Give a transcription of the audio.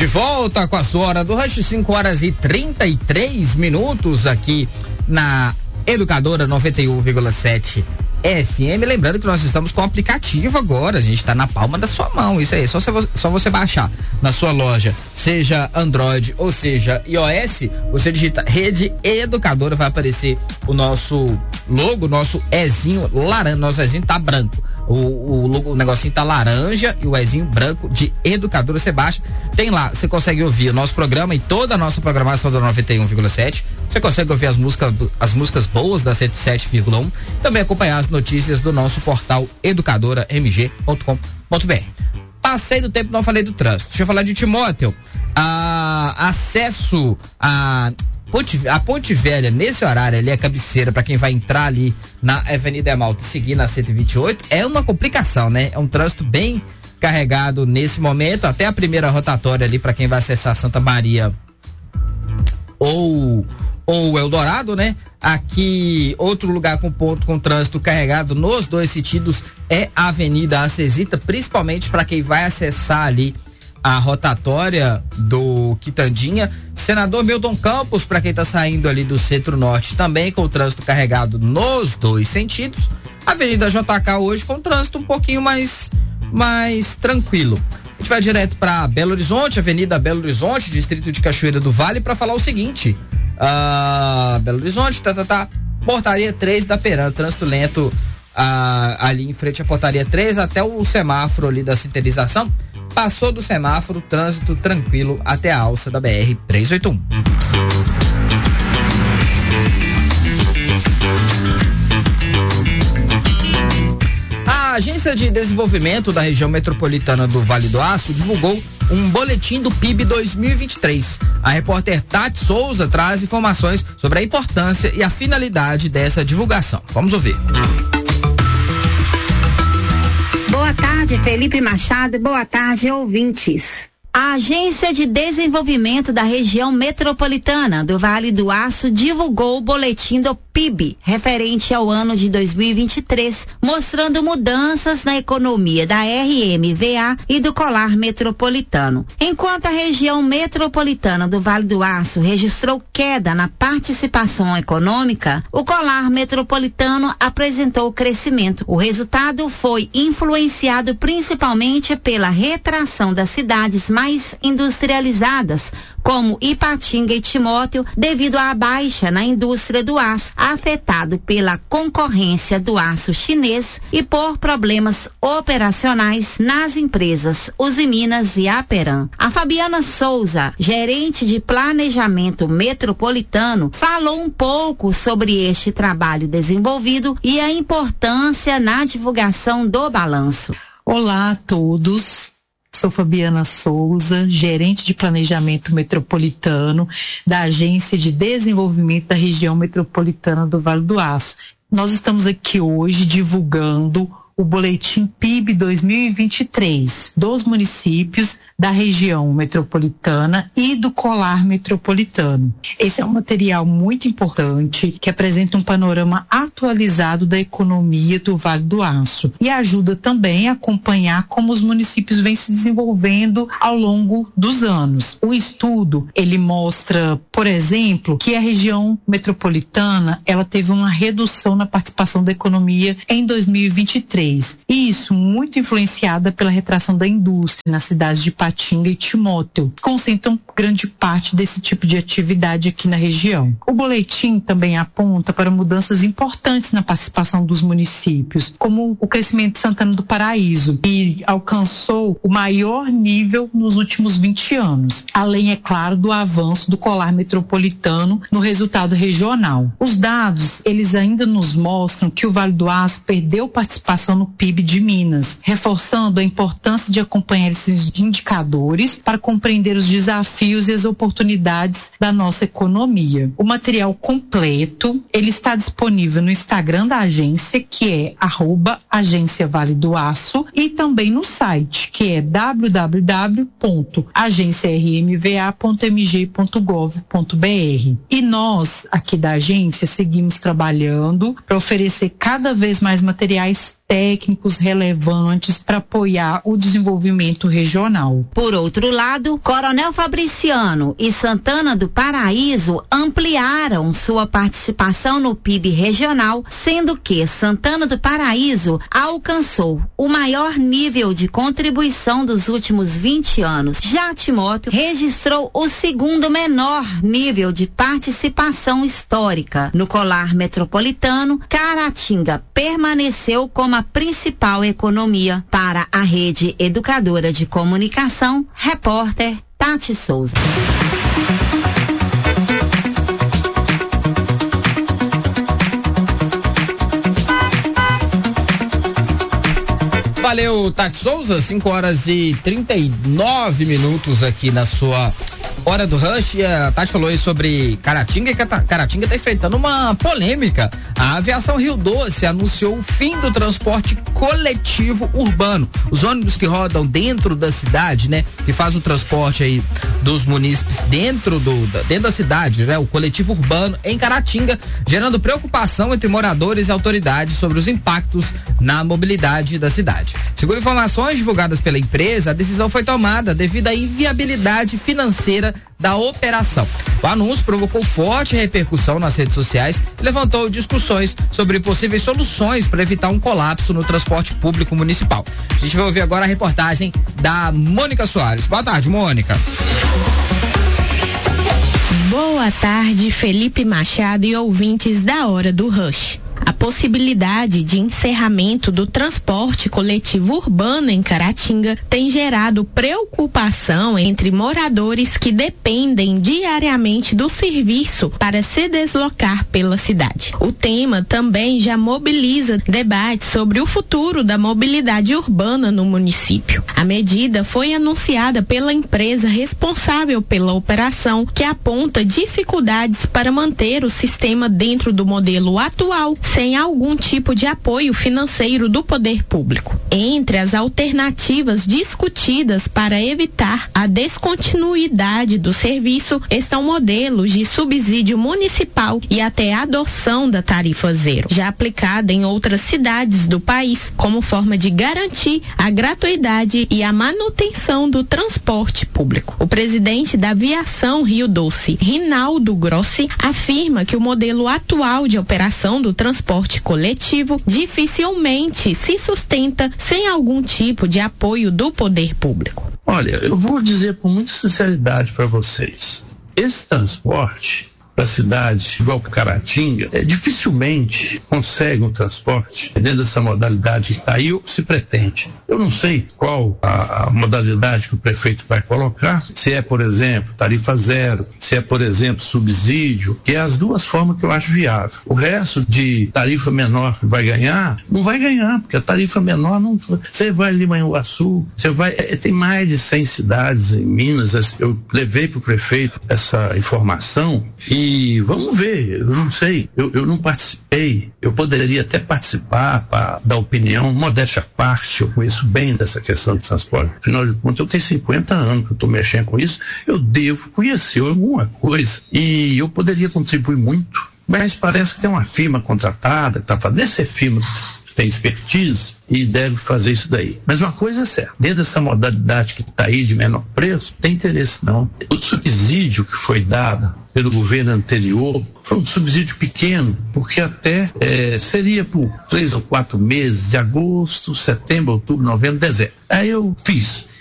De volta com a sua hora do Rush, 5h33 aqui na Educadora 91,7 FM. Lembrando que nós estamos com o aplicativo agora, a gente está na palma da sua mão, isso aí, só você baixar na sua loja, seja Android ou seja iOS, você digita Rede Educadora, vai aparecer o nosso logo, nosso Ezinho laranja, nosso Ezinho tá branco. O negocinho tá laranja e o Ezinho branco de Educadora, você baixa, tem lá, você consegue ouvir o nosso programa e toda a nossa programação da 91,7, você consegue ouvir as músicas boas da 107,1, também acompanhar as notícias do nosso portal educadoramg.com.br. Passei do tempo, não falei do trânsito. Deixa eu falar de Timóteo. Acesso a Ponte Velha, nesse horário ali, a cabeceira, para quem vai entrar ali na Avenida Emalto e seguir na 128, é uma complicação, né? É um trânsito bem carregado nesse momento, até a primeira rotatória ali para quem vai acessar Santa Maria ou Eldorado, né? Aqui, outro lugar com ponto com trânsito carregado nos dois sentidos é a Avenida Acesita, principalmente para quem vai acessar ali a rotatória do Quitandinha. Senador Milton Campos, para quem está saindo ali do Centro-Norte, também com o trânsito carregado nos dois sentidos. Avenida JK hoje com trânsito um pouquinho mais tranquilo. A gente vai direto para Belo Horizonte, Avenida Belo Horizonte, distrito de Cachoeira do Vale, para falar o seguinte: Belo Horizonte, portaria 3 da Peran, trânsito lento ali em frente à portaria 3 até o semáforo ali da sinterização. Passou do semáforo, trânsito tranquilo até a alça da BR 381. A Agência de Desenvolvimento da Região Metropolitana do Vale do Aço divulgou um boletim do PIB 2023. A repórter Tati Souza traz informações sobre a importância e a finalidade dessa divulgação. Vamos ouvir. Boa tarde, Felipe Machado. Boa tarde, ouvintes. A Agência de Desenvolvimento da Região Metropolitana do Vale do Aço divulgou o boletim do PIB referente ao ano de 2023, mostrando mudanças na economia da RMVA e do Colar Metropolitano. Enquanto a região metropolitana do Vale do Aço registrou queda na participação econômica, o Colar Metropolitano apresentou crescimento. O resultado foi influenciado principalmente pela retração das cidades mais industrializadas, como Ipatinga e Timóteo, devido à baixa na indústria do aço, afetado pela concorrência do aço chinês e por problemas operacionais nas empresas Usiminas e Aperam. A Fabiana Souza, gerente de planejamento metropolitano, falou um pouco sobre este trabalho desenvolvido e a importância na divulgação do balanço. Olá a todos. Sou Fabiana Souza, gerente de planejamento metropolitano da Agência de Desenvolvimento da Região Metropolitana do Vale do Aço. Nós estamos aqui hoje divulgando o boletim PIB 2023 dos municípios da região metropolitana e do Colar Metropolitano. Esse é um material muito importante que apresenta um panorama atualizado da economia do Vale do Aço e ajuda também a acompanhar como os municípios vêm se desenvolvendo ao longo dos anos. O estudo, ele mostra, por exemplo, que a região metropolitana, ela teve uma redução na participação da economia em 2023. E isso muito influenciada pela retração da indústria nas cidades de Ipatinga e Timóteo, que concentram grande parte desse tipo de atividade aqui na região. O boletim também aponta para mudanças importantes na participação dos municípios, como o crescimento de Santana do Paraíso, que alcançou o maior nível nos últimos 20 anos, além, é claro, do avanço do Colar Metropolitano no resultado regional. Os dados, eles ainda nos mostram que o Vale do Aço perdeu participação no PIB de Minas, reforçando a importância de acompanhar esses indicadores para compreender os desafios e as oportunidades da nossa economia. O material completo, ele está disponível no Instagram da agência, que é @agência Vale do Aço, e também no site, que é www.agenciarmva.mg.gov.br. E nós, aqui da agência, seguimos trabalhando para oferecer cada vez mais materiais técnicos relevantes para apoiar o desenvolvimento regional. Por outro lado, Coronel Fabriciano e Santana do Paraíso ampliaram sua participação no PIB regional, sendo que Santana do Paraíso alcançou o maior nível de contribuição dos últimos 20 anos. Já Timóteo registrou o segundo menor nível de participação histórica. No colar metropolitano, Caratinga permaneceu como a principal economia. Para a Rede Educadora de Comunicação, repórter Tati Souza. Valeu, Tati Souza, 5h39 aqui na sua Hora do Rush. E a Tati falou aí sobre Caratinga, e Caratinga está enfrentando uma polêmica. A Aviação Rio Doce anunciou o fim do transporte coletivo urbano. Os ônibus que rodam dentro da cidade, né, que faz o transporte aí dos munícipes dentro da cidade, né, o coletivo urbano em Caratinga, gerando preocupação entre moradores e autoridades sobre os impactos na mobilidade da cidade. Segundo informações divulgadas pela empresa, a decisão foi tomada devido à inviabilidade financeira da operação. O anúncio provocou forte repercussão nas redes sociais e levantou discussões sobre possíveis soluções para evitar um colapso no transporte público municipal. A gente vai ouvir agora a reportagem da Mônica Soares. Boa tarde, Mônica. Boa tarde, Felipe Machado e ouvintes da Hora do Rush. A possibilidade de encerramento do transporte coletivo urbano em Caratinga tem gerado preocupação entre moradores que dependem diariamente do serviço para se deslocar pela cidade. O tema também já mobiliza debates sobre o futuro da mobilidade urbana no município. A medida foi anunciada pela empresa responsável pela operação, que aponta dificuldades para manter o sistema dentro do modelo atual, sem algum tipo de apoio financeiro do poder público. Entre as alternativas discutidas para evitar a descontinuidade do serviço estão modelos de subsídio municipal e até a adoção da tarifa zero, já aplicada em outras cidades do país, como forma de garantir a gratuidade e a manutenção do transporte público. O presidente da Aviação Rio Doce, Rinaldo Grossi, afirma que o modelo atual de operação do transporte coletivo dificilmente se sustenta sem algum tipo de apoio do poder público. Olha, eu vou dizer com muita sinceridade para vocês, esse transporte para cidades igual Caratinga, dificilmente consegue um transporte dentro dessa modalidade que está aí ou que se pretende. Eu não sei qual a modalidade que o prefeito vai colocar, se é, por exemplo, tarifa zero, se é, por exemplo, subsídio, que é as duas formas que eu acho viável. O resto de tarifa menor que vai ganhar, não vai ganhar, porque a tarifa menor não... Você vai ali em Manhuaçu, você vai... Tem mais de 100 cidades em Minas, eu levei para o prefeito essa informação e vamos ver, eu não sei, eu não participei, eu poderia até participar para dar opinião, modéstia à parte, eu conheço bem dessa questão do transporte, afinal de contas eu tenho 50 anos que eu estou mexendo com isso, eu devo conhecer alguma coisa e eu poderia contribuir muito, mas parece que tem uma firma contratada, que está fazendo, essa firma tem expertise e deve fazer isso daí. Mas uma coisa é certa, dentro dessa modalidade que está aí de menor preço, tem interesse não. O subsídio que foi dado pelo governo anterior foi um subsídio pequeno, porque até seria por 3 ou 4 meses, de agosto, setembro, outubro, novembro, dezembro. Aí eu fiz